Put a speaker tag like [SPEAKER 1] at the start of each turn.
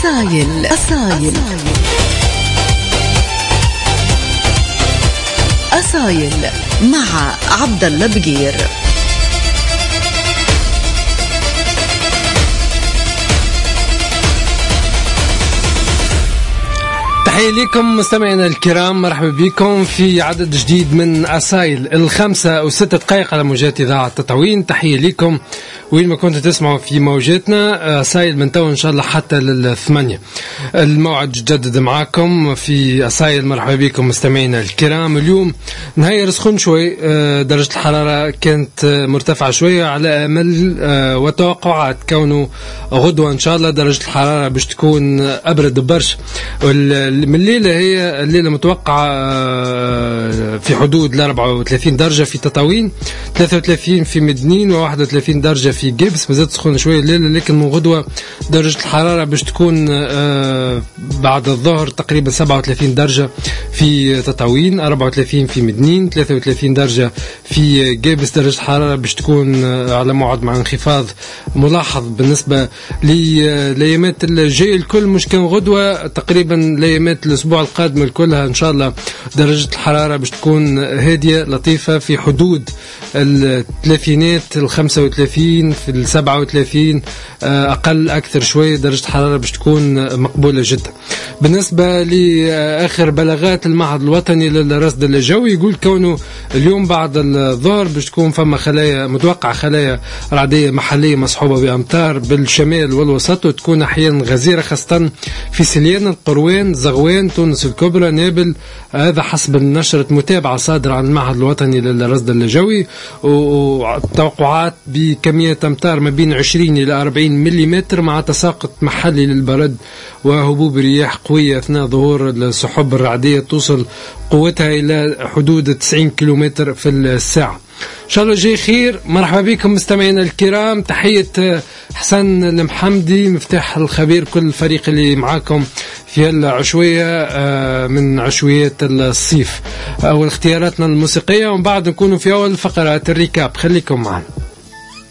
[SPEAKER 1] أصايل مع عبد الله بقير.
[SPEAKER 2] تحية لكم مستمعينا الكرام، مرحبا بكم في عدد جديد من أصايل 5 و6 دقائق على موجات إذاعة تطاوين. تحية لكم وين ما كنتوا تسمعوا في موجاتنا. أصايل من تو إن شاء الله حتى 8 الموعد جدد معاكم في أصايل. مرحبا بكم مستمعينا الكرام. اليوم نهاية سخون شوي، درجة الحرارة كانت مرتفعة شوية على أمل وتوقعات كونه غدوة إن شاء الله درجة الحرارة باش تكون أبرد برشا. من الليلة هي الليلة متوقعة في حدود 34 درجة في تطاوين، 33 في مدنين و31 درجة في جيبس. مازالت سخونة شوية الليلة، لكن من غدوة درجة الحرارة باش تكون بعد الظهر تقريبا 37 درجة في تطاوين، 34 في مدنين، 33 درجة في جيبس. درجة الحرارة باش تكون على موعد مع انخفاض ملاحظ بالنسبة لأيامات الجاي الكل، مش كان غدوة تقريبا لأيامات الأسبوع القادم كلها إن شاء الله درجة الحرارة باش تكون هادية لطيفة في حدود الثلاثينات، 35 في 37 أقل أكثر شوية. درجة الحرارة باش تكون مقبولة جدا. بالنسبة لآخر بلاغات المعهد الوطني للرصد الجوي يقول كونه اليوم بعد الظهر باش تكون فما خلايا متوقع خلايا رعدية محلية مصحوبة بأمطار بالشمال والوسط، وتكون أحيانا غزيرة خاصة في سليان، القروان، زغوان، تونس الكبرى، نابل. هذا حسب النشرة متابعة صادرة عن المعهد الوطني للرصد الجوي، وتوقعات بكمية أمطار ما بين 20 إلى 40 ملم مع تساقط محلي للبرد وهبوب رياح قوية أثناء ظهور السحب الرعدية توصل قوتها إلى حدود 90 كيلومتر في الساعة. إن شاء الله جاي خير. مرحبا بكم مستمعينا الكرام. تحية حسن المحمدي مفتاح الخبير، كل الفريق اللي معاكم في العشوية من عشويات الصيف. أول اختياراتنا الموسيقية، ومن بعد نكونوا في أول فقرات الريكاب. خليكم معنا.